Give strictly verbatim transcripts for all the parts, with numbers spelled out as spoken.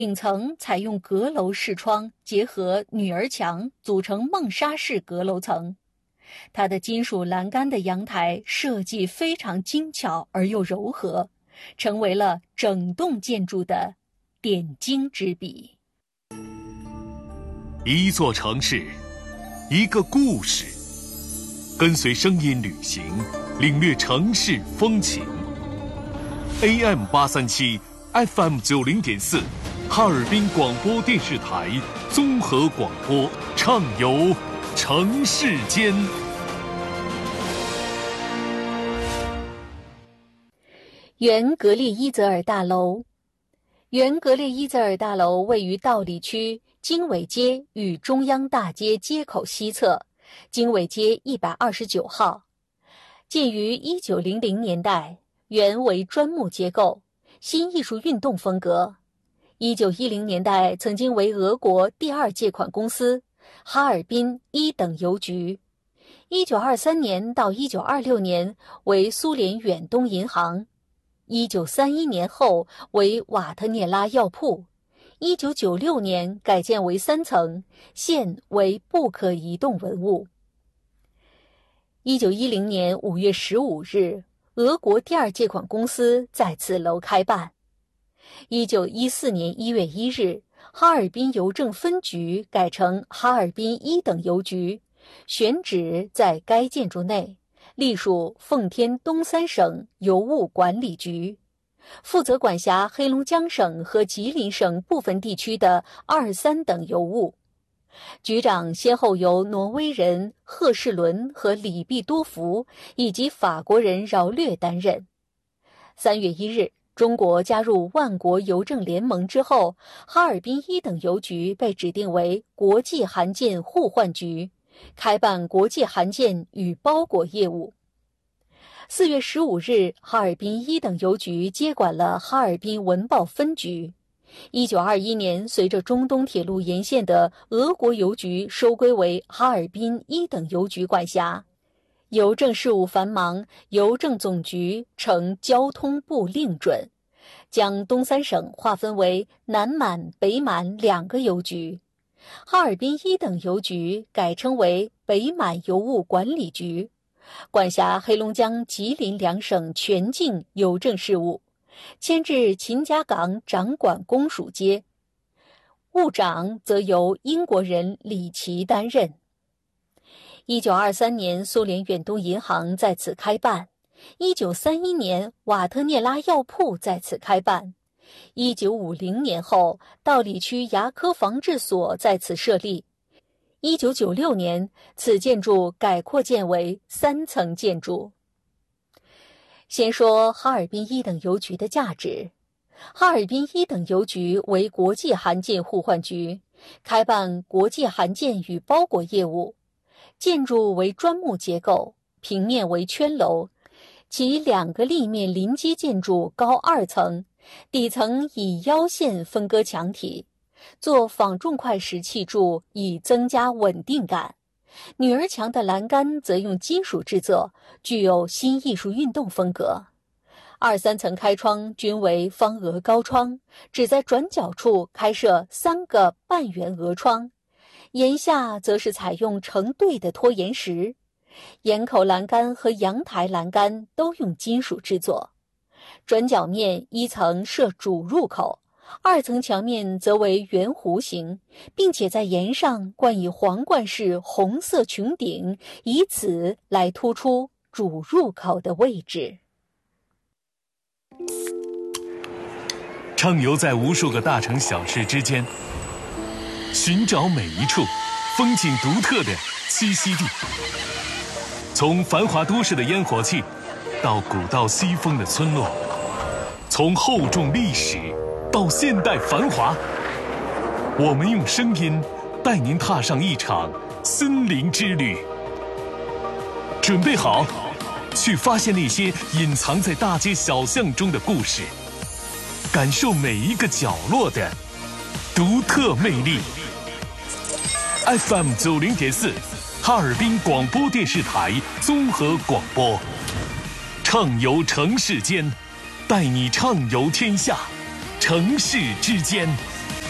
顶层采用阁楼视窗结合女儿墙组成梦莎式阁楼层。它的金属栏杆的阳台设计非常精巧而又柔和，成为了整栋建筑的点睛之笔。 一座城市，一个故事，跟随声音旅行，领略城市风情。A M 八三七 F M 九零点四，哈尔滨广播电视台综合广播，畅游城市间。 原格列伊泽尔大楼，原格列伊泽尔大楼位于道里区经纬街与中央大街街口西侧，经纬街一百二十九号，建于一九零零年代，原为砖木结构，新艺术运动风格。一九一零年代曾经为俄国第二借款公司哈尔滨一等邮局。一九二三年到一九二六年为苏联远东银行。一九三一年后为瓦特涅拉药铺。一九九六年改建为三层，现为不可移动文物。一九一零年五月十五日，俄国第二借款公司在此楼开办。一九一四年一月一日，哈尔滨邮政分局改成哈尔滨一等邮局，选址在该建筑内，隶属奉天东三省邮务管理局，负责管辖黑龙江省和吉林省部分地区的二三等邮务。局长先后由挪威人赫士伦和里毕多夫以及法国人饶略担任。三月一日，中国加入万国邮政联盟之后，哈尔滨一等邮局被指定为国际函件互换局，开办国际函件与包裹业务。四月十五日，哈尔滨一等邮局接管了哈尔滨文报分局。一九二一年，随着中东铁路沿线的俄国邮局收归为哈尔滨一等邮局管辖。邮政事务繁忙，邮政总局呈交通部令准，将东三省划分为南满、北满两个邮局。哈尔滨一等邮局改称为北满邮务管理局，管辖黑龙江、吉林两省全境邮政事务，迁至秦家岗掌管公署街，务长则由英国人李奇担任。一九二三年，苏联远东银行在此开办。一九三一年，瓦特涅拉药铺在此开办。一九五零年后，道里区牙科防治所在此设立。一九九六年，此建筑改扩建为三层建筑。先说哈尔滨一等邮局的价值。哈尔滨一等邮局为国际函件互换局，开办国际函件与包裹业务。建筑为砖木结构，平面为圈楼，其两个立面临接建筑高二层，底层以腰线分割墙体，做仿重块石砌筑以增加稳定感。女儿墙的栏杆则用金属制作，具有新艺术运动风格。二三层开窗均为方额高窗，只在转角处开设三个半圆额窗，檐下则是采用成对的拖岩石。檐口栏杆和阳台栏杆都用金属制作。转角面一层设主入口，二层墙面则为圆弧形，并且在檐上冠以皇冠式红色穹顶，以此来突出主入口的位置。 畅游在无数个大城小市之间，寻找每一处风景独特的栖息地。从繁华都市的烟火气，到古道西风的村落，从厚重历史到现代繁华，我们用声音带您踏上一场森林之旅。准备好，去发现那些隐藏在大街小巷中的故事，感受每一个角落的独特魅力。F M 九零点四，哈尔滨广播电视台综合广播，畅游城市间，带你畅游天下，城市之间。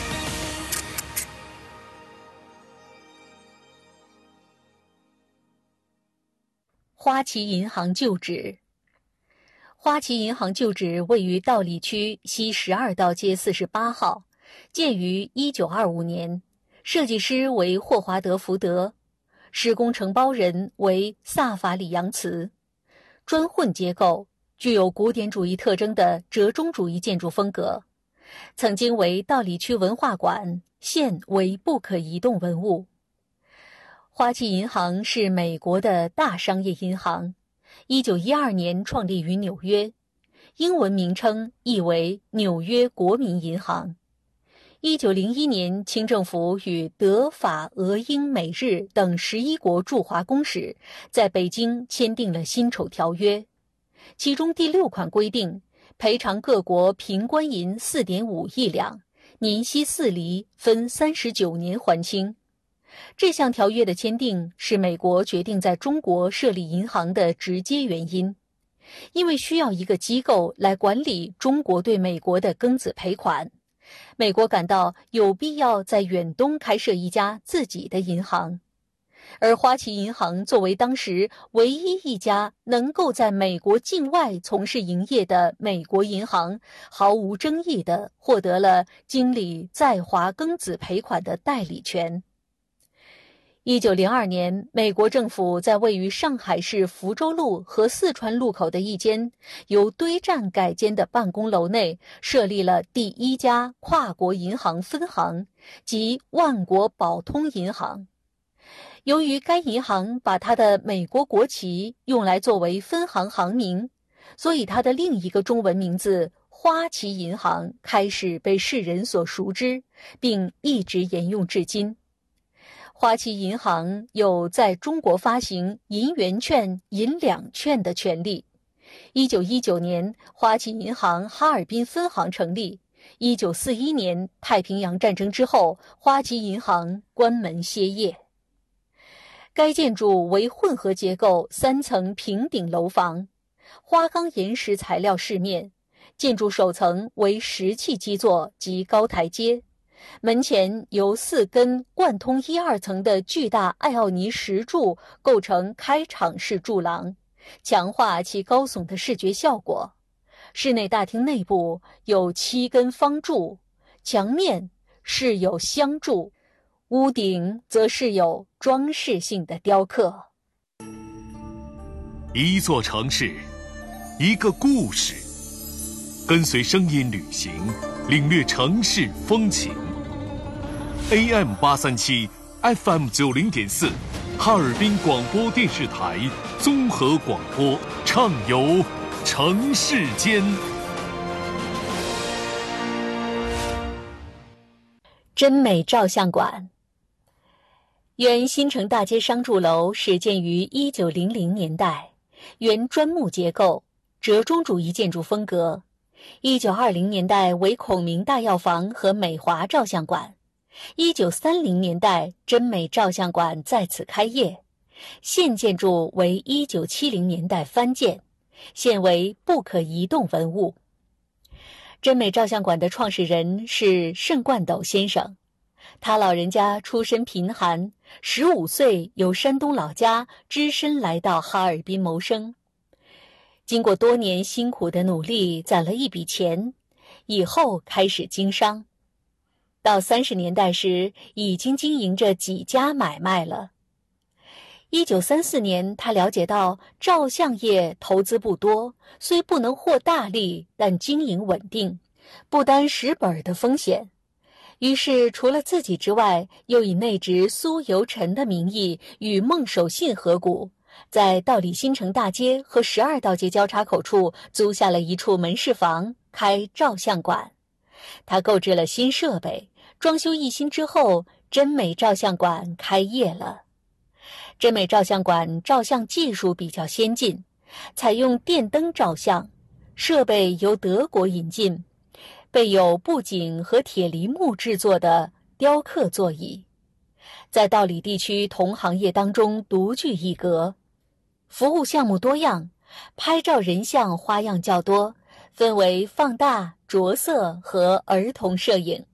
花旗银行旧址。花旗银行旧址位于道里区西十二道街四十八号，建于一九二五年，设计师为霍华德·福德，施工承包人为萨法里扬茨。砖混结构，具有古典主义特征的折中主义建筑风格，曾经为道里区文化馆，现为不可移动文物。花旗银行是美国的大商业银行，一九一二年创立于纽约，英文名称译为纽约国民银行。一九零一年，清政府与德、法、俄、英、美、日等十一国驻华公使在北京签订了辛丑条约，其中第六款规定，赔偿各国平官银 四点五亿两，年息四厘，分三十九年还清。这项条约的签订是美国决定在中国设立银行的直接原因，因为需要一个机构来管理中国对美国的庚子赔款，美国感到有必要在远东开设一家自己的银行。而花旗银行作为当时唯一一家能够在美国境外从事营业的美国银行，毫无争议地获得了经理在华庚子赔款的代理权。一九零二年，美国政府在位于上海市福州路和四川路口的一间由堆栈改建的办公楼内设立了第一家跨国银行分行，即万国宝通银行。由于该银行把它的美国国旗用来作为分行行名，所以它的另一个中文名字花旗银行开始被世人所熟知，并一直沿用至今。花旗银行有在中国发行银元券、银两券的权利。一九一九年，花旗银行哈尔滨分行成立。一九四一年，太平洋战争之后，花旗银行关门歇业。该建筑为混合结构三层平顶楼房，花岗岩石材料饰面，建筑首层为石砌基座及高台阶。门前由四根贯通一二层的巨大艾奥尼石柱构成开场式柱廊，强化其高耸的视觉效果。室内大厅内部有七根方柱，墙面饰有镶柱，屋顶则饰有装饰性的雕刻。 一座城市，一个故事，跟随声音旅行，领略城市风情。A M 八三七 F M 九零点四，哈尔滨广播电视台综合广播，畅游城市间。 真美照相馆。原新城大街商住楼始建于一九零零年代，原砖木结构，折中主义建筑风格。一九二零年代为孔明大药房和美华照相馆。一九三零年代，真美照相馆在此开业，现建筑为一九七零年代翻建，现为不可移动文物。真美照相馆的创始人是盛冠斗先生，他老人家出身贫寒，十五岁由山东老家只身来到哈尔滨谋生。经过多年辛苦的努力，攒了一笔钱，以后开始经商。到三十年代时，已经经营着几家买卖了。一九三四年，他了解到照相业投资不多，虽不能获大利，但经营稳定，不担蚀本的风险。于是，除了自己之外，又以内侄苏由臣的名义与孟守信合股，在道里新城大街和十二道街交叉口处租下了一处门市房，开照相馆。他购置了新设备，装修一新之后，真美照相馆开业了。真美照相馆照相技术比较先进，采用电灯照相，设备由德国引进，备有布景和铁梨木制作的雕刻座椅，在道里地区同行业当中独具一格。服务项目多样，拍照人像花样较多，分为放大、着色和儿童摄影。